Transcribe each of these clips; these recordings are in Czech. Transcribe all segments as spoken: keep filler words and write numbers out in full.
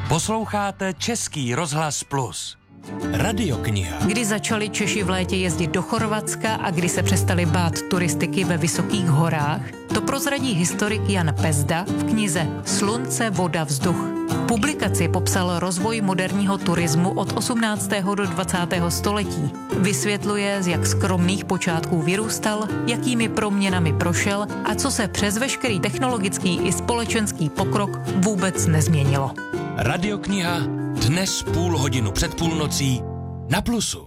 Posloucháte Český rozhlas Plus. Radiokniha. Kdy začali Češi v létě jezdit do Chorvatska a kdy se přestali bát turistiky ve vysokých horách, to prozradí historik Jan Pezda v knize Slunce, voda, vzduch. V publikaci popsal rozvoj moderního turismu od osmnáctého do dvacátého století. Vysvětluje, z jak skromných počátků vyrůstal, jakými proměnami prošel a co se přes veškerý technologický i společenský pokrok vůbec nezměnilo. Radiokniha dnes půl hodinu před půlnocí na Plusu.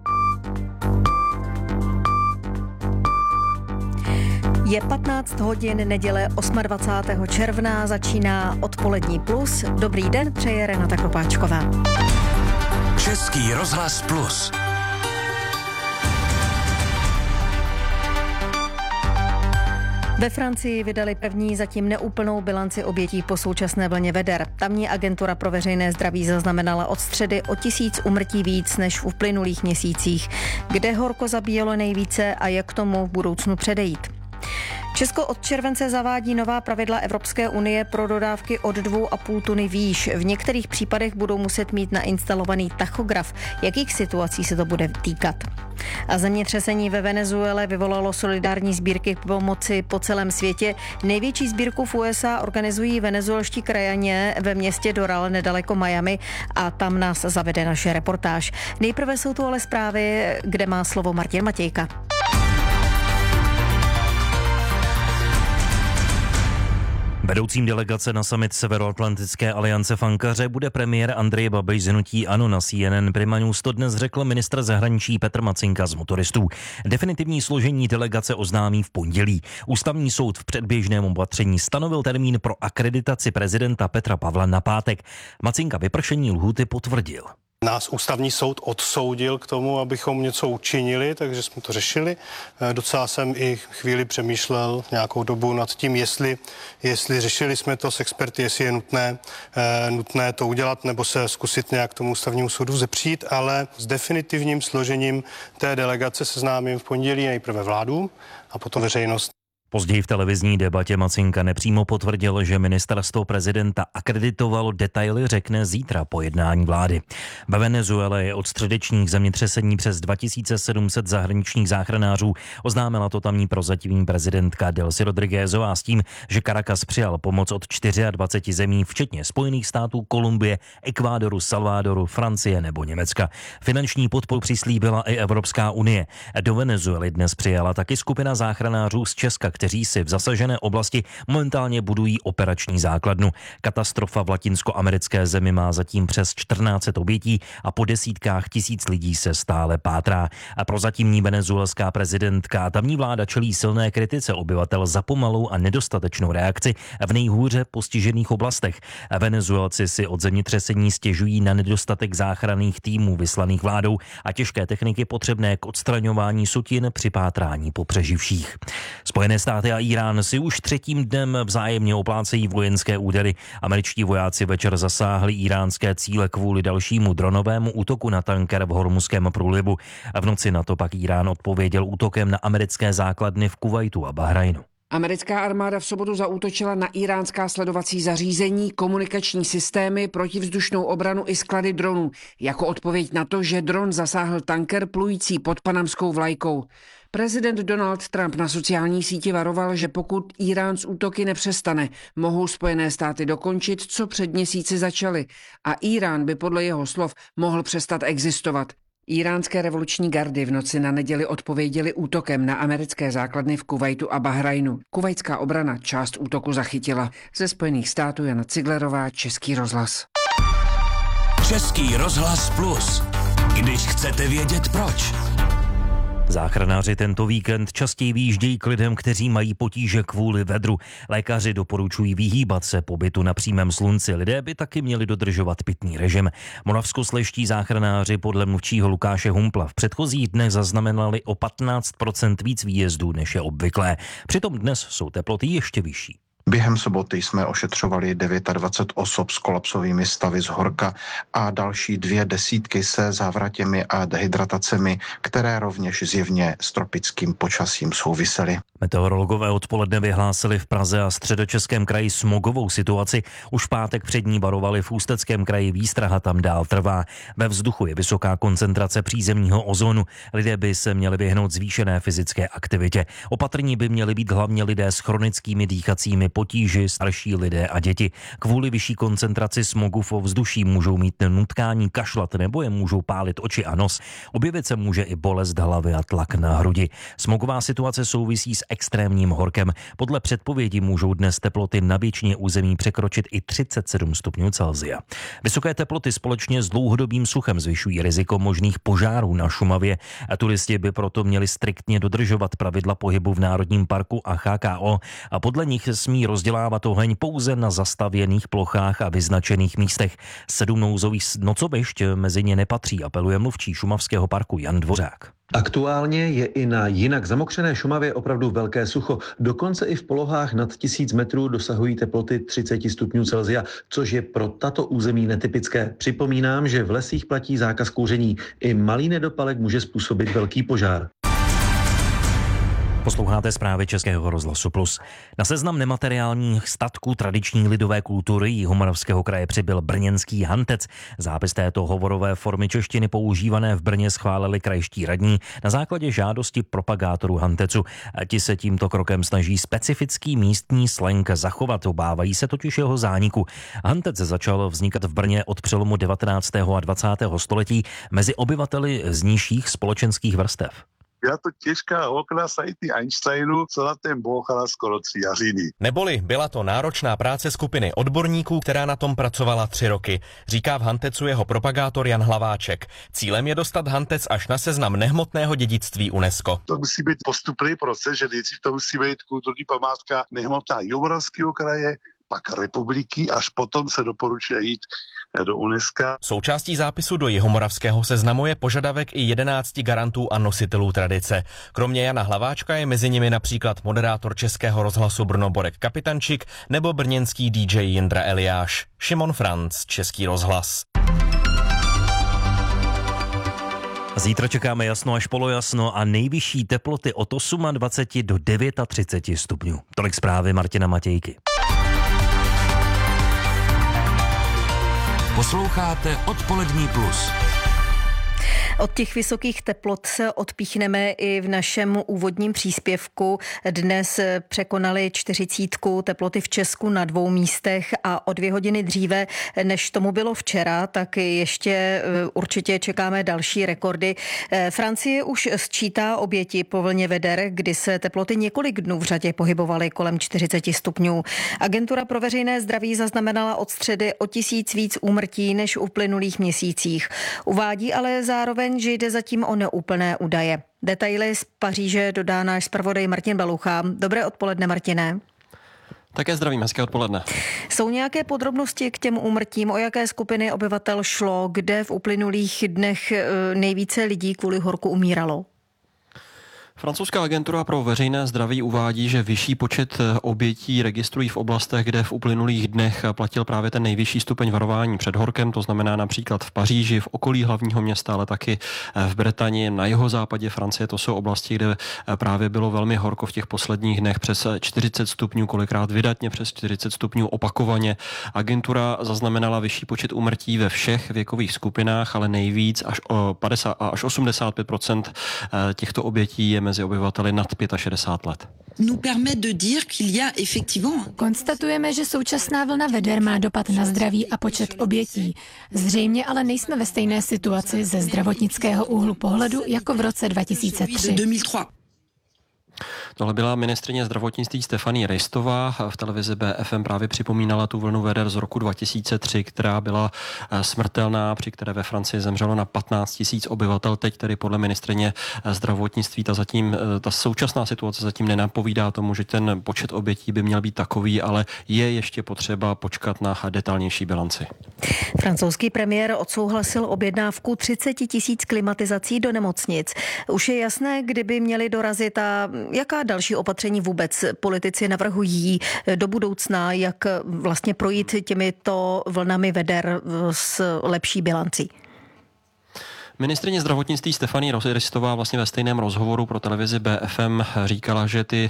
Je patnáct hodin, neděle dvacátého osmého června, začíná odpolední Plus. Dobrý den, přeje Renata Kropáčková. Český rozhlas Plus. Ve Francii vydali první zatím neúplnou bilanci obětí po současné vlně veder. Tamní agentura pro veřejné zdraví zaznamenala od středy o tisíc úmrtí víc než v uplynulých měsících. Kde horko zabíjelo nejvíce a jak tomu v budoucnu předejít? Česko od července zavádí nová pravidla Evropské unie pro dodávky od dvou a půl tuny výš. V některých případech budou muset mít nainstalovaný tachograf. Jakých situací se to bude týkat? A zemětřesení ve Venezuele vyvolalo solidární sbírky pomoci po celém světě. Největší sbírku v U S A organizují venezuelští krajané ve městě Doral nedaleko Miami a tam nás zavede naše reportáž. Nejprve jsou tu ale zprávy, kde má slovo Martin Matějka. Vedoucím delegace na summit Severoatlantické aliance v Ankaře bude premiér Andrej Babiš z hnutí ANO. Na C N N Prima News to dnes řekl ministr zahraničí Petr Macinka z Motoristů. Definitivní složení delegace oznámí v pondělí. Ústavní soud v předběžném opatření stanovil termín pro akreditaci prezidenta Petra Pavla na pátek. Macinka vypršení lhůty potvrdil. Nás ústavní soud odsoudil k tomu, abychom něco učinili, takže jsme to řešili. Docela jsem i chvíli přemýšlel nějakou dobu nad tím, jestli, jestli řešili jsme to s experty, jestli je nutné, nutné to udělat nebo se zkusit nějak tomu ústavnímu soudu vzepřít, ale s definitivním složením té delegace seznámím v pondělí nejprve vládu a potom veřejnost. Později v televizní debatě Macinka nepřímo potvrdil, že ministerstvo prezidenta akreditovalo, detaily řekne zítra po jednání vlády. Ve Venezuele je od středečních zemětřesení přes dva tisíce sedm set zahraničních záchranářů. Oznámila to tamní prozatímní prezidentka Delcy Rodriguezová s tím, že Caracas přijal pomoc od dvaceti čtyř zemí, včetně Spojených států, Kolumbie, Ekvádoru, Salvadoru, Francie nebo Německa. Finanční podporu přislíbila i Evropská unie. Do Venezuely dnes přijala taky skupina záchranářů z Česka, kteří si v zasažené oblasti momentálně budují operační základnu. Katastrofa v latinskoamerické zemi má zatím přes čtrnáct set obětí a po desítkách tisíc lidí se stále pátrá. A prozatímní venezuelská prezidentka a tamní vláda čelí silné kritice obyvatel za pomalou a nedostatečnou reakci v nejhůře postižených oblastech. Venezuelci si od zemětřesení stěžují na nedostatek záchranných týmů vyslaných vládou a těžké techniky potřebné k odstraňování sutin při pátrání po přeživších. Spojené státy a Irán si už třetím dnem vzájemně oplácejí vojenské údery. Američtí vojáci večer zasáhli íránské cíle kvůli dalšímu dronovému útoku na tanker v Hormuzském průlivu. V noci na to pak Irán odpověděl útokem na americké základny v Kuvajtu a Bahrajnu. Americká armáda v sobotu zaútočila na iránská sledovací zařízení, komunikační systémy, protivzdušnou obranu i sklady dronů. Jako odpověď na to, že dron zasáhl tanker plující pod panamskou vlajkou. Prezident Donald Trump na sociální síti varoval, že pokud Irán z útoky nepřestane, mohou Spojené státy dokončit, co před měsíci začaly. A Irán by podle jeho slov mohl přestat existovat. Iránské revoluční gardy v noci na neděli odpověděli útokem na americké základny v Kuvajtu a Bahrajnu. Kuvajtská obrana část útoku zachytila. Ze Spojených států Jana Ciglerová, Český rozhlas. Český rozhlas Plus. Když chcete vědět proč. Záchranáři tento víkend častěji vyjíždějí k lidem, kteří mají potíže kvůli vedru. Lékaři doporučují vyhýbat se pobytu na přímém slunci. Lidé by taky měli dodržovat pitný režim. Moravskoslezští záchranáři podle mluvčího Lukáše Humpla v předchozích dnech zaznamenali o patnáct procent víc výjezdů, než je obvyklé. Přitom dnes jsou teploty ještě vyšší. Během soboty jsme ošetřovali dvacet devět osob s kolapsovými stavy z horka a další dvě desítky se závratěmi a dehydratacemi, které rovněž zjevně s tropickým počasím souvisely. Meteorologové odpoledne vyhlásili v Praze a Středočeském kraji smogovou situaci. Už v pátek před ní varovali v Ústeckém kraji, výstraha tam dál trvá. Ve vzduchu je vysoká koncentrace přízemního ozonu. Lidé by se měli vyhnout zvýšené fyzické aktivitě. Opatrní by měli být hlavně lidé s chronickými dýchacími potíži, starší lidé a děti. Kvůli vyšší koncentraci smogu v ovzduší můžou mít nutkání kašlat nebo je můžou pálit oči a nos. Objevit se může i bolest hlavy a tlak na hrudi. Smogová situace souvisí s extrémním horkem. Podle předpovědi můžou dnes teploty na většině území překročit i třicet sedm stupňů Celsia. Vysoké teploty společně s dlouhodobým suchem zvyšují riziko možných požárů na Šumavě. A turisti by proto měli striktně dodržovat pravidla pohybu v Národním parku a H K O a podle nich smí rozdělávat oheň pouze na zastavěných plochách a vyznačených místech. Sedm nouzových nocovišť mezi ně nepatří, apeluje mluvčí Šumavského parku Jan Dvořák. Aktuálně je i na jinak zamokřené Šumavě opravdu velké sucho. Dokonce i v polohách nad tisíc metrů dosahují teploty třicet stupňů Celsia, což je pro tato území netypické. Připomínám, že v lesích platí zákaz kouření. I malý nedopalek může způsobit velký požár. Posloucháte zprávy Českého rozhlasu Plus. Na seznam nemateriálních statků tradiční lidové kultury Jihomoravského kraje přibyl brněnský hantec. Zápis této hovorové formy češtiny používané v Brně schválili krajští radní na základě žádosti propagátorů hantecu. Ti se tímto krokem snaží specifický místní slang zachovat, obávají se totiž jeho zániku. Hantec začal vznikat v Brně od přelomu devatenáctého a dvacátého století mezi obyvateli z nižších společenských vrstev. Byla to těžká okna sajty Einsteinu, co na ten bouchala skoro tři jařiny. Neboli byla to náročná práce skupiny odborníků, která na tom pracovala tři roky, říká v Hantecu jeho propagátor Jan Hlaváček. Cílem je dostat Hantec až na seznam nehmotného dědictví UNESCO. To musí být postupný proces, že nejdřív to musí být kulturní památka nehmotná Jihomoravského kraje, pak republiky, až potom se doporučuje jít do UNESCO. Součástí zápisu do jihomoravského seznamu je požadavek i jedenácti garantů a nositelů tradice. Kromě Jana Hlaváčka je mezi nimi například moderátor Českého rozhlasu Brno Borek Kapitančík nebo brněnský D J Jindra Eliáš. Šimon Franc, Český rozhlas. Zítra čekáme jasno až polojasno a nejvyšší teploty od dvacet osm do třicet devět stupňů. Tolik zprávy Martina Matějky. Posloucháte Odpolední plus. Od těch vysokých teplot se odpíchneme i v našem úvodním příspěvku. Dnes překonali čtyřicítku teploty v Česku na dvou místech a o dvě hodiny dříve, než tomu bylo včera, tak ještě určitě čekáme další rekordy. Francie už sčítá oběti po vlně veder, kdy se teploty několik dnů v řadě pohybovaly kolem čtyřicet stupňů. Agentura pro veřejné zdraví zaznamenala od středy o tisíc víc úmrtí než v uplynulých měsících. Uvádí ale zároveň, že jde zatím o neúplné údaje. Detaily z Paříže dodá náš zpravodaj Martin Balucha. Dobré odpoledne, Martine. Také zdravím, hezké odpoledne. Jsou nějaké podrobnosti k těm úmrtím? O jaké skupiny obyvatel šlo? Kde v uplynulých dnech nejvíce lidí kvůli horku umíralo? Francouzská agentura pro veřejné zdraví uvádí, že vyšší počet obětí registrují v oblastech, kde v uplynulých dnech platil právě ten nejvyšší stupeň varování před horkem, to znamená například v Paříži, v okolí hlavního města, ale taky v Bretani, na jihozápadě Francie. To jsou oblasti, kde právě bylo velmi horko v těch posledních dnech, přes čtyřicet stupňů, kolikrát vydatně přes čtyřicet stupňů opakovaně. Agentura zaznamenala vyšší počet úmrtí ve všech věkových skupinách, ale nejvíc až o padesát až osmdesát pět procent těchto obětí je mezi obyvateli nad šedesát pět let. Konstatujeme, že současná vlna veder má dopad na zdraví a počet obětí. Zřejmě ale nejsme ve stejné situaci ze zdravotnického úhlu pohledu jako v roce dva tisíce tři. Tohle byla ministryně zdravotnictví Stefanie Rejstová. V televizi B F M právě připomínala tu vlnu veder z roku dva tisíce tři, která byla smrtelná, při které ve Francii zemřelo na patnáct tisíc obyvatel. Teď tedy podle ministryně zdravotnictví ta, zatím, ta současná situace zatím nenapovídá tomu, že ten počet obětí by měl být takový, ale je ještě potřeba počkat na detailnější bilanci. Francouzský premiér odsouhlasil objednávku třicet tisíc klimatizací do nemocnic. Už je jasné, kdyby měly dorazit a jaká Jaká další opatření vůbec politici navrhují do budoucna, jak vlastně projít těmito vlnami veder s lepší bilancí? Ministryně zdravotnictví Stefanie Rosistová vlastně ve stejném rozhovoru pro televizi B F M říkala, že ty,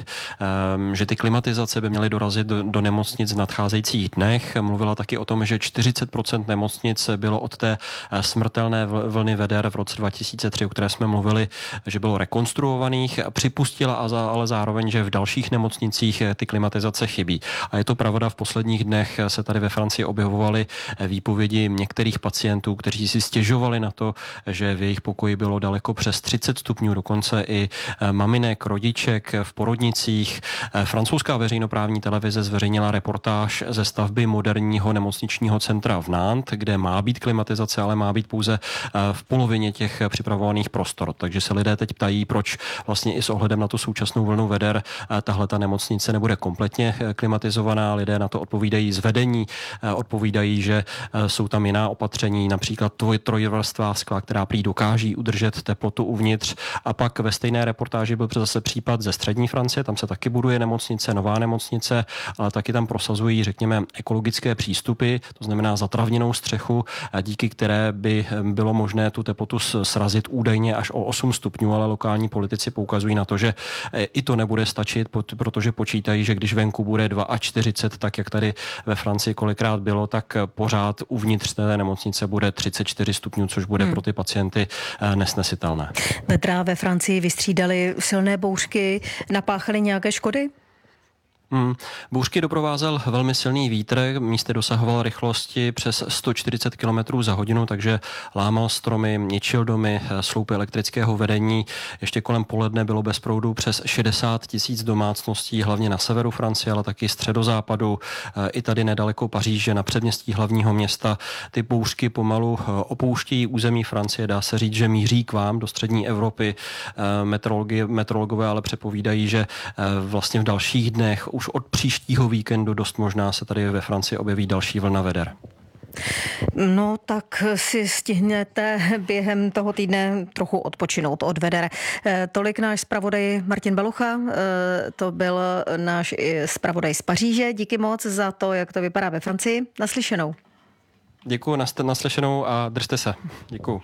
že ty klimatizace by měly dorazit do, do nemocnic v nadcházejících dnech. Mluvila taky o tom, že čtyřicet procent nemocnic bylo od té smrtelné vlny veder v roce dva tisíce tři, o které jsme mluvili, že bylo rekonstruovaných. Připustila ale zároveň, že v dalších nemocnicích ty klimatizace chybí. A je to pravda, v posledních dnech se tady ve Francii objevovaly výpovědi některých pacientů, kteří si stěžovali na to, že v jejich pokoji bylo daleko přes třicet stupňů, dokonce i maminek, rodiček v porodnicích. Francouzská veřejnoprávní televize zveřejnila reportáž ze stavby moderního nemocničního centra v Nantes, kde má být klimatizace, ale má být pouze v polovině těch připravovaných prostor. Takže se lidé teď ptají, proč vlastně i s ohledem na tu současnou vlnu veder tahle ta nemocnice nebude kompletně klimatizovaná. Lidé na to odpovídají z vedení, odpovídají, že jsou tam jiná opatření, například trojvrstvá skla, která prý dokáží udržet teplotu uvnitř. A pak ve stejné reportáži byl zase případ ze střední Francie, tam se taky buduje nemocnice, nová nemocnice, ale taky tam prosazují, řekněme, ekologické přístupy, to znamená zatravněnou střechu, díky které by bylo možné tu teplotu srazit údajně až o osm stupňů, ale lokální politici poukazují na to, že i to nebude stačit, protože počítají, že když venku bude čtyřicet dva, tak jak tady ve Francii kolikrát bylo, tak pořád uvnitř té nemocnice bude třicet čtyři stupňů, což bude hmm. pro ty pacienty nesnesitelné. Vetra ve Francii vystřídali silné bouřky, napáchaly nějaké škody? Hmm. Bouřky doprovázel velmi silný vítr, místy dosahoval rychlosti přes sto čtyřicet kilometrů za hodinu, takže lámal stromy, ničil domy, sloupy elektrického vedení. Ještě kolem poledne bylo bez proudu přes šedesát tisíc domácností, hlavně na severu Francie, ale taky středozápadu. I tady nedaleko Paříže, na předměstí hlavního města. Ty bouřky pomalu opouštějí území Francie, dá se říct, že míří k vám do střední Evropy. Meteorologi, meteorologové ale předpovídají, že vlastně v dalších dnech už od příštího víkendu dost možná se tady ve Francii objeví další vlna veder. No tak si stihnete během toho týdne trochu odpočinout od veder. Tolik náš zpravodaj Martin Belucha, to byl náš zpravodaj z Paříže. Díky moc za to, jak to vypadá ve Francii. Naslyšenou. Děkuji, naslyšenou a držte se. Děkuji.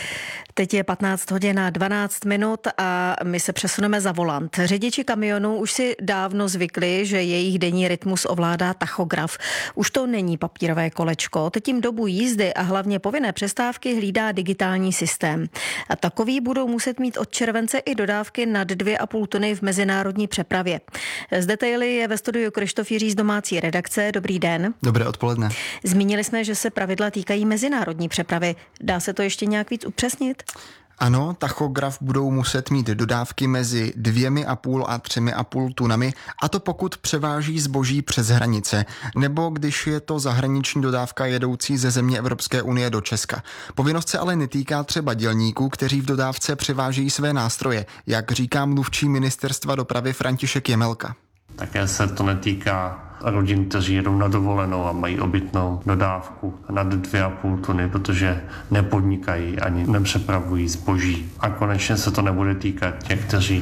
Teď je patnáct hodin a dvanáct minut a my se přesuneme za volant. Řidiči kamionů už si dávno zvykli, že jejich denní rytmus ovládá tachograf. Už to není papírové kolečko, teď jim dobu jízdy a hlavně povinné přestávky hlídá digitální systém. A takový budou muset mít od července i dodávky nad dvě a půl tuny v mezinárodní přepravě. Z detaily je ve studiu Krištof Jiří z domácí redakce. Dobrý den. Dobré odpoledne. Zmínili jsme, že se pravidla týkají mezinárodní přepravy. Dá se to ještě nějak víc upřesnit? Ano, tachograf budou muset mít dodávky mezi dvěmi a půl a třemi a půl tunami, a to pokud převáží zboží přes hranice, nebo když je to zahraniční dodávka jedoucí ze země Evropské unie do Česka. Povinnost se ale netýká třeba dělníků, kteří v dodávce převážejí své nástroje, jak říká mluvčí ministerstva dopravy František Jemelka. Také se to netýká rodin, kteří jedou na dovolenou a mají obytnou dodávku nad dvě a půl tuny, protože nepodnikají ani nepřepravují zboží. A konečně se to nebude týkat těch, kteří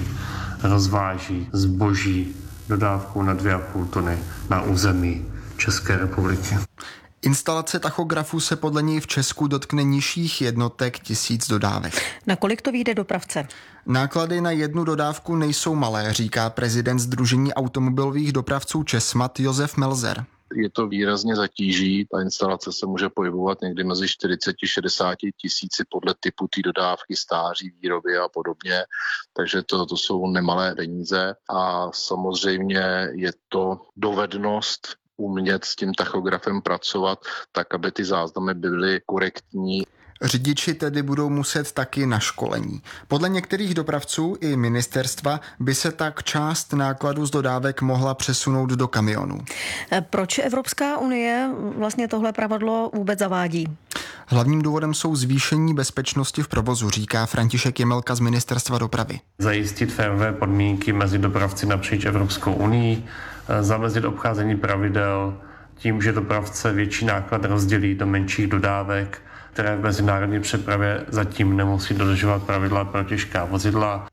rozváží zboží dodávku na dvě a půl tuny na území České republiky. Instalace tachografu se podle něj v Česku dotkne nižších jednotek tisíc dodávek. Na kolik to vyjde dopravce? Náklady na jednu dodávku nejsou malé, říká prezident Sdružení automobilových dopravců Česmat Josef Melzer. Je to výrazně zatíží, ta instalace se může pohybovat někdy mezi čtyřicet až šedesát tisíci podle typu té dodávky, stáří, výroby a podobně, takže to, to jsou nemalé peníze a samozřejmě je to dovednost umět s tím tachografem pracovat tak, aby ty záznamy byly korektní. Řidiči tedy budou muset taky na školení. Podle některých dopravců i ministerstva by se tak část nákladů z dodávek mohla přesunout do kamionů. Proč Evropská unie vlastně tohle pravidlo vůbec zavádí? Hlavním důvodem jsou zvýšení bezpečnosti v provozu, říká František Jemelka z ministerstva dopravy. Zajistit férové podmínky mezi dopravci napříč Evropskou unii, zamezit obcházení pravidel tím, že dopravce větší náklad rozdělí do menších dodávek, které v mezinárodní přepravě zatím nemusí dodržovat pravidla pro těžká vozidla.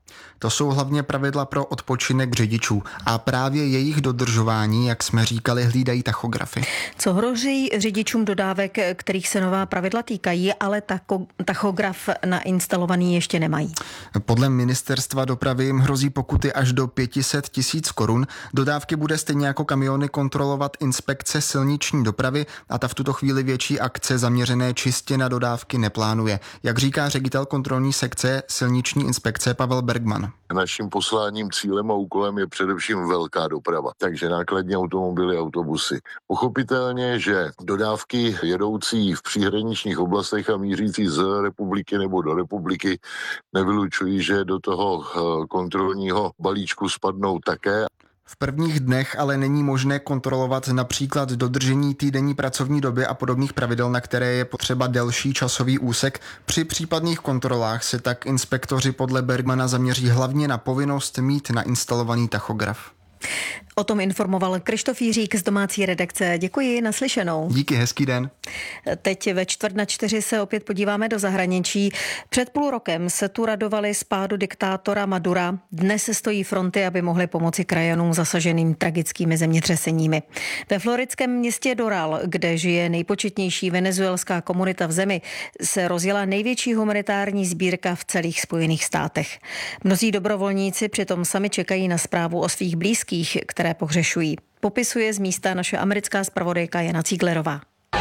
To jsou hlavně pravidla pro odpočinek řidičů a právě jejich dodržování, jak jsme říkali, hlídají tachografy. Co hrozí řidičům dodávek, kterých se nová pravidla týkají, ale tako, tachograf nainstalovaný ještě nemají? Podle ministerstva dopravy jim hrozí pokuty až do pět set tisíc korun. Dodávky bude stejně jako kamiony kontrolovat inspekce silniční dopravy a ta v tuto chvíli větší akce zaměřené čistě na dodávky neplánuje. Jak říká ředitel kontrolní sekce silniční inspekce Pavel Bergman. Naším posláním, cílem a úkolem je především velká doprava, takže nákladní automobily, autobusy. Pochopitelně, že dodávky jedoucí v příhraničních oblastech a mířící z republiky nebo do republiky nevylučují, že do toho kontrolního balíčku spadnou také. V prvních dnech ale není možné kontrolovat například dodržení týdenní pracovní doby a podobných pravidel, na které je potřeba delší časový úsek. Při případných kontrolách se tak inspektoři podle Bergmana zaměří hlavně na povinnost mít nainstalovaný tachograf. O tom informoval Krištof Jiřík z domácí redakce. Děkuji, naslyšenou. Díky, hezký den. Teď ve čtvrt na čtyři se opět podíváme do zahraničí. Před půl rokem se tu radovali z pádu diktátora Madura. Dnes se stojí fronty, aby mohli pomoci krajanům zasaženým tragickými zemětřeseními. Ve floridském městě Doral, kde žije nejpočetnější venezuelská komunita v zemi, se rozjela největší humanitární sbírka v celých Spojených státech. Mnozí dobrovolníci přitom sami čekají na zprávu o svých blízkých, které pohřešují. Popisuje z místa naše americká zpravodajka Jana Cíglerová.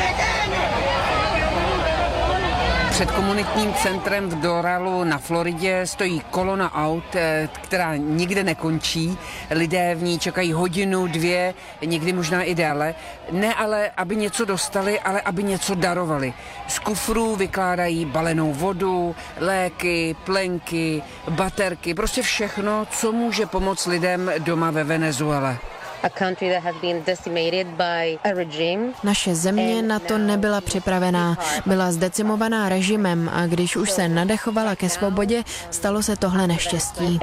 Před komunitním centrem v Doralu na Floridě stojí kolona aut, která nikde nekončí. Lidé v ní čekají hodinu, dvě, někdy možná i déle. Ne ale, aby něco dostali, ale aby něco darovali. Z kufrů vykládají balenou vodu, léky, plenky, baterky, prostě všechno, co může pomoct lidem doma ve Venezuele. Naše země na to nebyla připravená. Byla zdecimovaná režimem a když už se nadechovala ke svobodě, stalo se tohle neštěstí.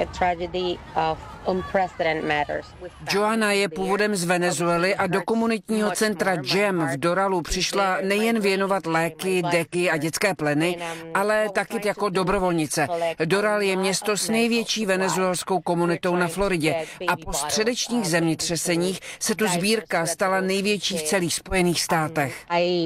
Joana je původem z Venezuely a do komunitního centra Jam v Doralu přišla nejen věnovat léky, deky a dětské pleny, ale taky jako dobrovolnice. Doral je město s největší venezuelskou komunitou na Floridě a po středečních zemětřeseních se tu sbírka stala největší v celých Spojených státech.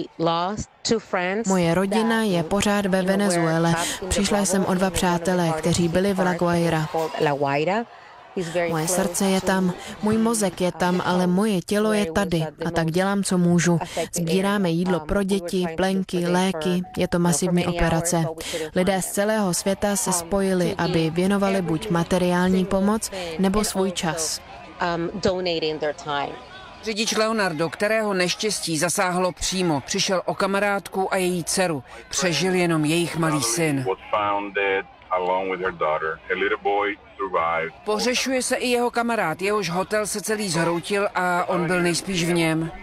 Moje rodina je pořád ve Venezuele. Přišla jsem o dva přátelé, kteří byli v La Guaira. Moje srdce je tam, můj mozek je tam, ale moje tělo je tady a tak dělám, co můžu. Sbíráme jídlo pro děti, plenky, léky, je to masivní operace. Lidé z celého světa se spojili, aby věnovali buď materiální pomoc, nebo svůj čas. Řidič Leonardo, kterého neštěstí zasáhlo přímo, přišel o kamarádku a její dceru. Přežil jenom jejich malý syn. Pohřešuje se i jeho kamarád, jehož hotel se celý zhroutil a on byl nejspíš v něm.